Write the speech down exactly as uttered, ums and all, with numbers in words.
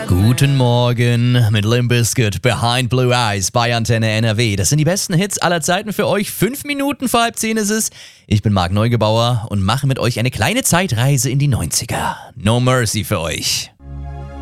Guten Morgen mit Limp Bizkit, Behind Blue Eyes bei Antenne N R W. Das sind die besten Hits aller Zeiten für euch. Fünf Minuten vor halb zehn ist es. Ich bin Marc Neugebauer und mache mit euch eine kleine Zeitreise in die neunziger. No Mercy für euch.